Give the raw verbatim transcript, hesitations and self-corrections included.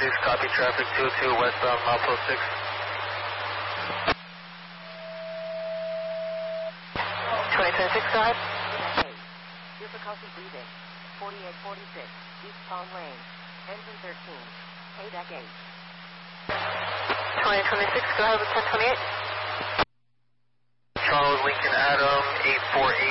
twenty-six, copy traffic two two westbound milepost six. twenty twenty-six, go ahead. Difficulty breathing. forty-eight forty-six, East Palm Lane. Engine thirteen. Payback eight. twenty twenty-six, go ahead with ten twenty-eight. Charles Lincoln Adam, eight four eight.